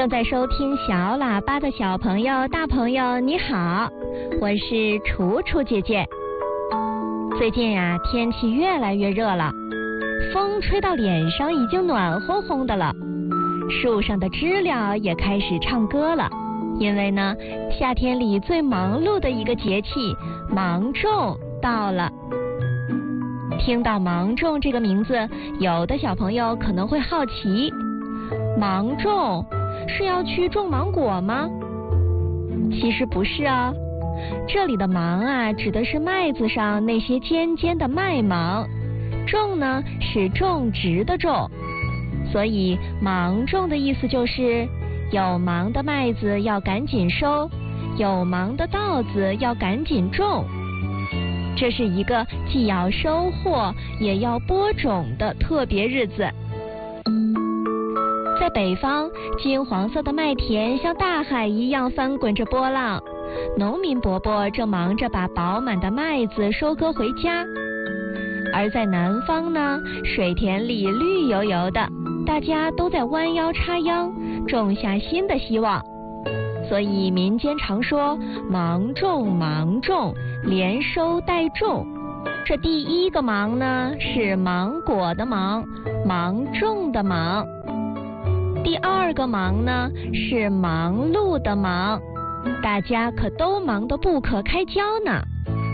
正在收听小喇叭的小朋友、大朋友，你好，我是楚楚姐姐。最近啊，天气越来越热了，风吹到脸上已经暖烘烘的了，树上的知了也开始唱歌了。因为呢，夏天里最忙碌的一个节气芒种到了。听到芒种这个名字，有的小朋友可能会好奇，芒种是要去种芒果吗？其实不是啊，这里的芒啊，指的是麦子上那些尖尖的麦芒，种呢是种植的种，所以芒种的意思就是有芒的麦子要赶紧收，有芒的稻子要赶紧种。这是一个既要收获也要播种的特别日子。在北方，金黄色的麦田像大海一样翻滚着波浪，农民伯伯正忙着把饱满的麦子收割回家。而在南方呢，水田里绿油油的，大家都在弯腰插秧，种下新的希望。所以民间常说芒种芒种，连收带种。这第一个芒呢，是芒果的芒，芒种的芒。第二个忙呢，是忙碌的忙，大家可都忙得不可开交呢。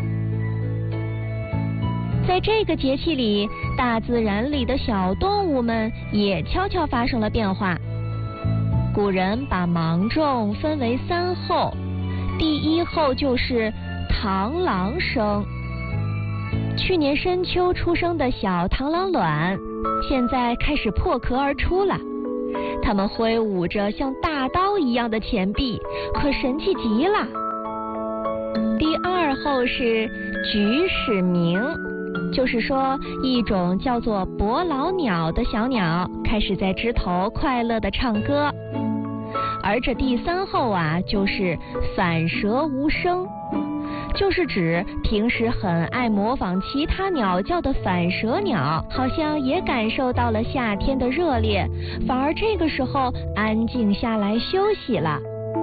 在这个节气里，大自然里的小动物们也悄悄发生了变化。古人把芒种分为3候，第1候就是螳螂生。去年深秋出生的小螳螂卵，现在开始破壳而出了。它们挥舞着像大刀一样的前臂，可神气极了。第2候是菊始鸣，就是说一种叫做伯劳鸟的小鸟开始在枝头快乐地唱歌。而这第3候啊，就是反舌无声，就是指平时很爱模仿其他鸟叫的反舌鸟，好像也感受到了夏天的热烈，反而这个时候安静下来休息了。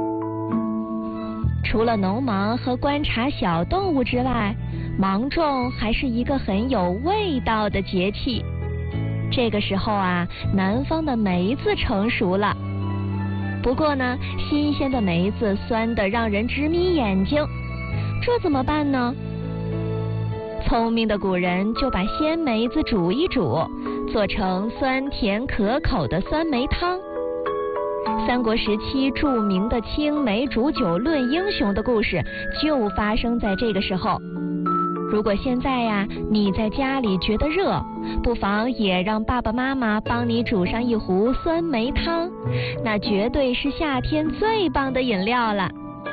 除了农忙和观察小动物之外，芒种还是一个很有味道的节气。这个时候啊，南方的梅子成熟了。不过呢，新鲜的梅子酸得让人直眯眼睛，这怎么办呢？聪明的古人就把鲜梅子煮一煮，做成酸甜可口的酸梅汤。三国时期著名的青梅煮酒论英雄的故事就发生在这个时候。如果现在呀，你在家里觉得热，不妨也让爸爸妈妈帮你煮上一壶酸梅汤，那绝对是夏天最棒的饮料了。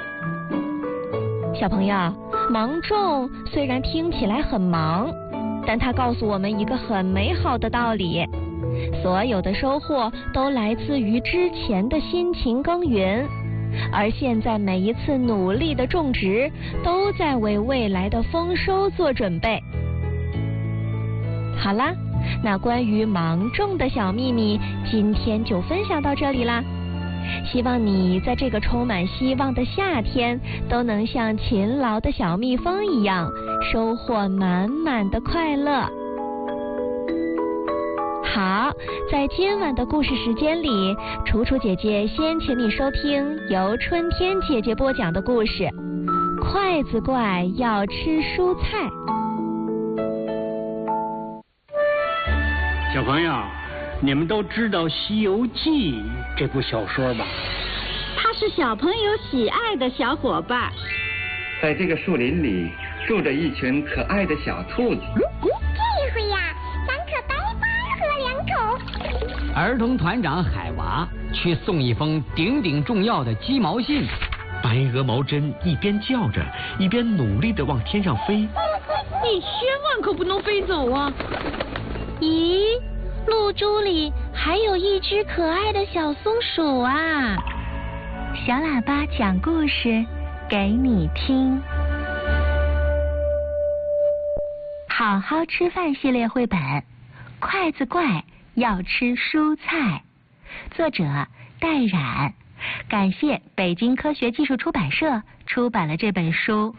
小朋友，芒种虽然听起来很忙，但它告诉我们一个很美好的道理，所有的收获都来自于之前的辛勤耕耘，而现在每一次努力的种植都在为未来的丰收做准备。好啦，那关于芒种的小秘密今天就分享到这里啦。希望你在这个充满希望的夏天都能像勤劳的小蜜蜂一样，收获满满的快乐。好，在今晚的故事时间里，楚楚姐姐先请你收听由春天姐姐播讲的故事《筷子怪要吃蔬菜》。 小朋友，你们都知道《西游记》这部小说吧？ 它是小朋友喜爱的小伙伴。 在这个树林里住着一群可爱的小兔子。 这回呀，咱可白发喝2口。 儿童团长海娃去送一封顶顶重要的鸡毛信。 白鹅毛针一边叫着，一边努力地往天上飞。 你千万可不能飞走啊！ 咦，露珠里还有一只可爱的小松鼠啊！小喇叭讲故事给你听。好好吃饭系列绘本《筷子怪要吃蔬菜》，作者戴冉， 感谢北京科学技术出版社出版了这本书。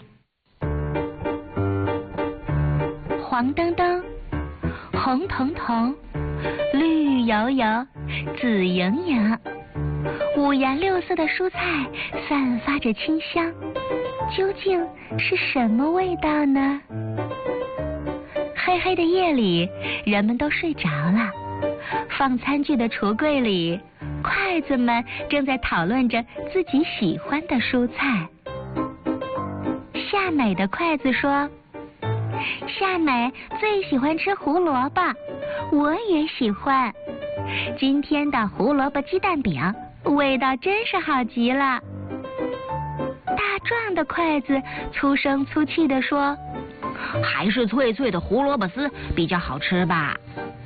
黄澄澄，红彤彤，绿油油，紫莹莹，五颜六色的蔬菜散发着清香，究竟是什么味道呢？黑黑的夜里，人们都睡着了，放餐具的橱柜里，筷子们正在讨论着自己喜欢的蔬菜。夏美的筷子说：夏美最喜欢吃胡萝卜，我也喜欢。今天的胡萝卜鸡蛋饼味道真是好极了。大壮的筷子粗声粗气地说：还是脆脆的胡萝卜丝比较好吃吧。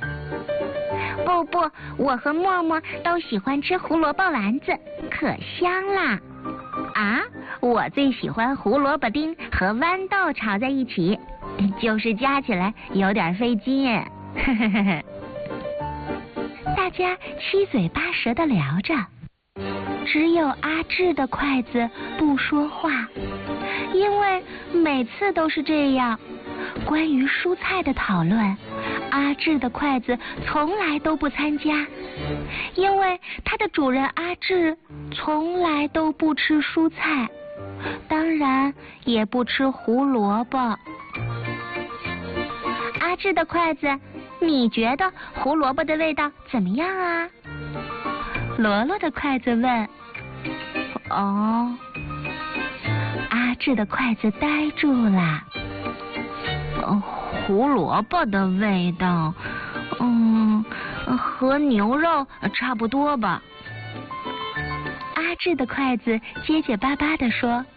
不，我和默默都喜欢吃胡萝卜丸子，可香啦。 啊，我最喜欢胡萝卜丁和豌豆炒在一起，就是加起来有点费劲。大家七嘴八舌地聊着，只有阿志的筷子不说话，因为每次都是这样。关于蔬菜的讨论，阿志的筷子从来都不参加，因为它的主人阿志从来都不吃蔬菜，当然也不吃胡萝卜。阿志的筷子，你觉得胡萝卜的味道怎么样啊？罗罗的筷子问。哦，阿志的筷子呆住了。胡萝卜的味道，和牛肉差不多吧。阿志的筷子结结巴巴地说。